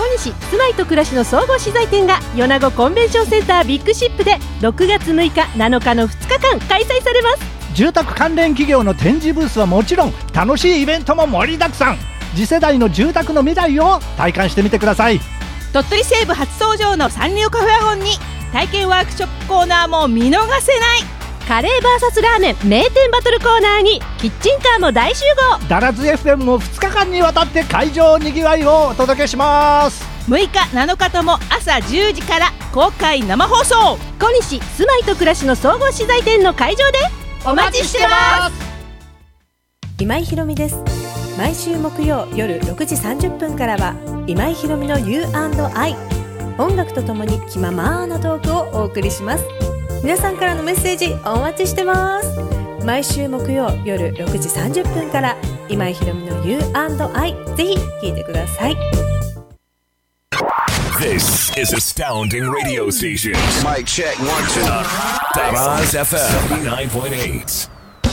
西住まいと暮らしの総合資材展が米子コンベンションセンタービッグシップで6月6日7日の2日間開催されます。 住宅関連企業の展示ブースはもちろん、楽しいイベントも盛りだくさん。次世代の住宅の未来を体感してみてください。 鳥取西部初登場のサンリオカフェワゴンに体験ワークショップコーナーも見逃せない。カレー VS ラーメン名店バトルコーナーにキッチンカーも大集合。 ダラズ FM も2日間にわたって会場にぎわいをお届けします。 6日7日とも朝10時から公開生放送。小西住まいと暮らしの総合資材店の会場でお待ちしてます。 今井ひろみです。毎週木曜夜6時30分からは今井ひろみの U&I、 音楽とともに気ままなトークをお送りします。皆さんからのメッセージお待ちしてます。毎週木曜夜6時30分から今井ひろみの U&I、 ぜひ聞いてください。 This is Astounding Radio Station. Mic check 1 2. Daraz FM 79.8.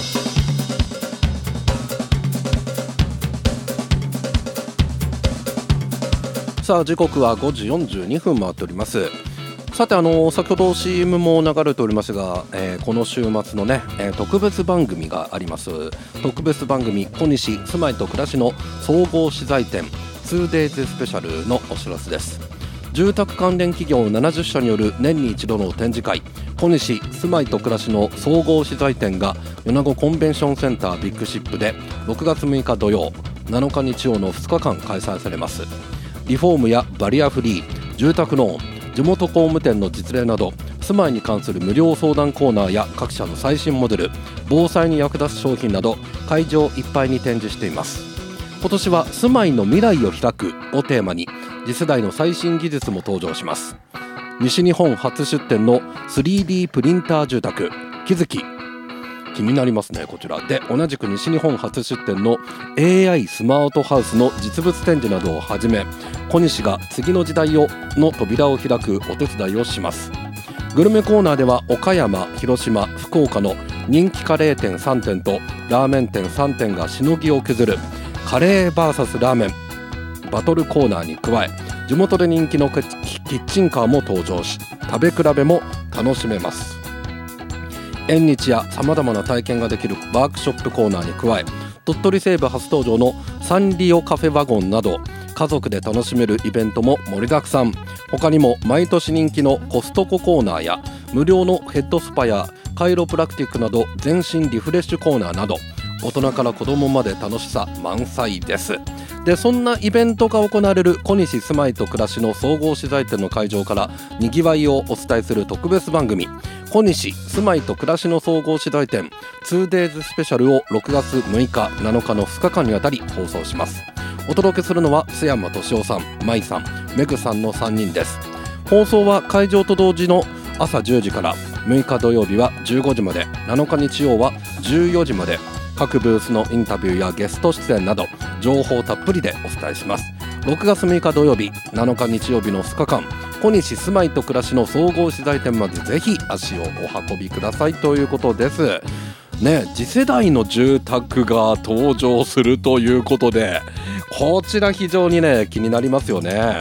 さあ時刻は5時42分回っております。さて先ほど CM も流れておりますが、この週末のね、特別番組があります。特別番組小西住まいと暮らしの総合資材展 2days スペシャルのお知らせです。住宅関連企業70社による年に一度の展示会小西住まいと暮らしの総合資材展が米子コンベンションセンタービッグシップで6月6日土曜7日日曜の2日間開催されます。リフォームやバリアフリー、住宅ローン、地元工務店の実例など住まいに関する無料相談コーナーや各社の最新モデル、防災に役立つ商品など会場いっぱいに展示しています。今年は住まいの未来を開くをテーマに次世代の最新技術も登場します。西日本初出展の 3D プリンター住宅木月、気になりますね。こちらで同じく西日本初出展の AI スマートハウスの実物展示などをはじめ小西が次の時代をの扉を開くお手伝いをします。グルメコーナーでは岡山、広島、福岡の人気カレー店3店とラーメン店3店がしのぎを削るカレー VS ラーメンバトルコーナーに加え地元で人気のキッチンカーも登場し食べ比べも楽しめます。縁日やさまざまな体験ができるワークショップコーナーに加え鳥取西部初登場のサンリオカフェワゴンなど家族で楽しめるイベントも盛りだくさん。他にも毎年人気のコストココーナーや無料のヘッドスパやカイロプラクティックなど全身リフレッシュコーナーなど大人から子供まで楽しさ満載です。でそんなイベントが行われる小西住まいと暮らしの総合資材店の会場からにぎわいをお伝えする特別番組小西住まいと暮らしの総合資材展 2days スペシャルを6月6日7日の2日間にわたり放送します。お届けするのは須山俊夫さん、舞さん、メグさんの3人です。放送は会場と同時の朝10時から6日土曜日は15時まで7日日曜は14時まで各ブースのインタビューやゲスト出演など情報たっぷりでお伝えします。6月6日土曜日7日日曜日の2日間小西住まいと暮らしの総合資材店までぜひ足をお運びくださいということですね。次世代の住宅が登場するということでこちら非常にね気になりますよね。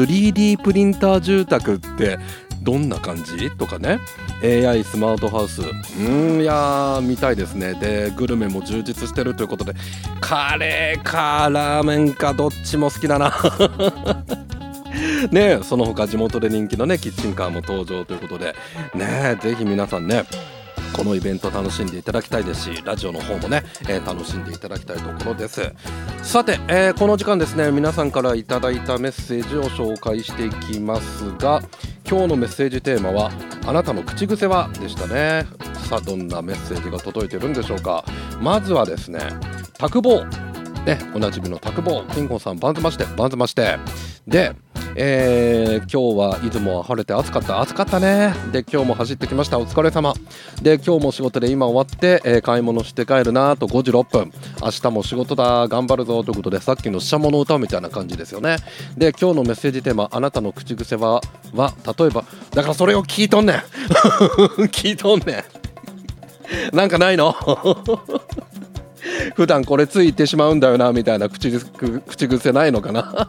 3D プリンター住宅ってどんな感じとかね、 AI スマートハウスいや見たいですね。でグルメも充実してるということでカレーかラーメンかどっちも好きだなね、その他地元で人気のねキッチンカーも登場ということでね、ぜひ皆さんねこのイベント楽しんでいただきたいですしラジオの方もね、楽しんでいただきたいところです。さて、この時間ですね皆さんからいただいたメッセージを紹介していきますが今日のメッセージテーマはあなたの口癖はでしたね。さあどんなメッセージが届いてるんでしょうか。まずはですね卓坊ね、おなじみの卓坊金吾さんバンズましてで今日は出雲は晴れて暑かったね。で今日も走ってきましたお疲れ様で今日も仕事で今終わって、買い物して帰るなと5時6分明日も仕事だ頑張るぞということでさっきのししゃもの歌みたいな感じですよね。で今日のメッセージテーマあなたの口癖は例えばだからそれを聞いとんねん聞いとんねんなんかないの普段これついてしまうんだよなみたいな口癖ないのかな